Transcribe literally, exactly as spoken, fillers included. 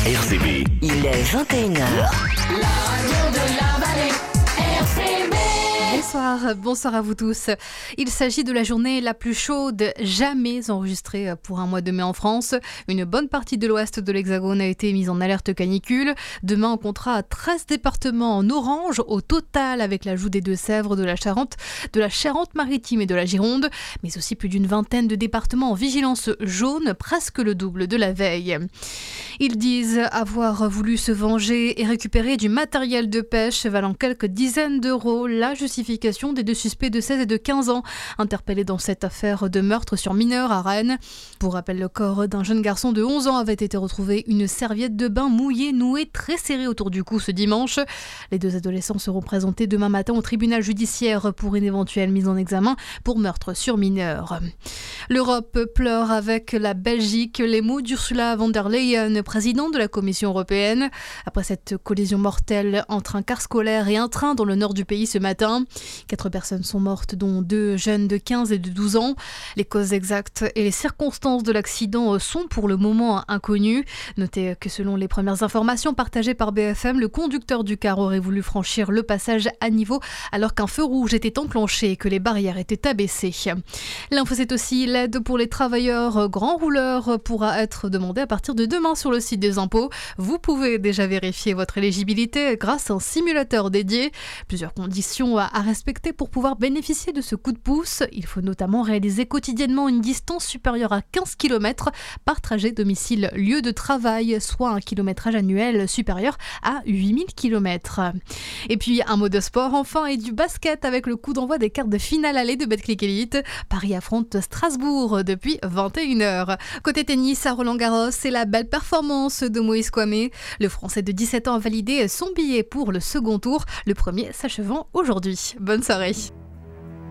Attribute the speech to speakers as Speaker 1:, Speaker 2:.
Speaker 1: R C B.
Speaker 2: Il est vingt et une heures.
Speaker 3: La radio de la vallée, R C B.
Speaker 4: Bonsoir, bonsoir à vous tous. Il s'agit de la journée la plus chaude jamais enregistrée pour un mois de mai en France. Une bonne partie de l'ouest de l'Hexagone a été mise en alerte canicule. Demain, on comptera treize départements en orange au total, avec l'ajout des Deux-Sèvres, de la Charente, de la Charente-Maritime et de la Gironde, mais aussi plus d'une vingtaine de départements en vigilance jaune, presque le double de la veille. Ils disent avoir voulu se venger et récupérer du matériel de pêche valant quelques dizaines d'euros. La justification des deux suspects de seize et de quinze ans interpellés dans cette affaire de meurtre sur mineur à Rennes. Pour rappel, le corps d'un jeune garçon de onze ans avait été retrouvé, une serviette de bain mouillée nouée très serrée autour du cou ce dimanche. Les deux adolescents seront présentés demain matin au tribunal judiciaire pour une éventuelle mise en examen pour meurtre sur mineur. L'Europe pleure avec la Belgique. Les mots d'Ursula von der Leyen, présidente de la Commission européenne, après cette collision mortelle entre un car scolaire et un train dans le nord du pays ce matin. Quatre personnes sont mortes, dont deux jeunes de quinze et de douze ans. Les causes exactes et les circonstances de l'accident sont pour le moment inconnues. Notez que selon les premières informations partagées par B F M, le conducteur du car aurait voulu franchir le passage à niveau alors qu'un feu rouge était enclenché et que les barrières étaient abaissées. L'info, c'est aussi l'aide pour les travailleurs grands rouleurs pourra être demandée à partir de demain sur le site des impôts. Vous pouvez déjà vérifier votre éligibilité grâce à un simulateur dédié. Plusieurs conditions à respecter pour pouvoir bénéficier de ce coup de pouce. Il faut notamment réaliser quotidiennement une distance supérieure à quinze kilomètres par trajet domicile-lieu de travail, soit un kilométrage annuel supérieur à huit mille kilomètres. Et puis un mot de sport enfin et du basket avec le coup d'envoi des quarts de finale aller de Betclic Elite. Paris affronte Strasbourg depuis vingt et une heures. Côté tennis à Roland-Garros, c'est la belle performance de Moïse Kouamé. Le Français de dix-sept ans a validé son billet pour le second tour, le premier s'achevant aujourd'hui. Bonne soirée.